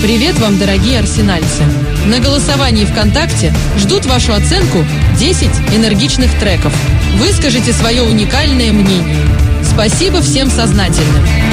Привет вам, дорогие арсенальцы! На голосовании ВКонтакте ждут вашу оценку 10 энергичных треков. Выскажите свое уникальное мнение. Спасибо всем сознательным!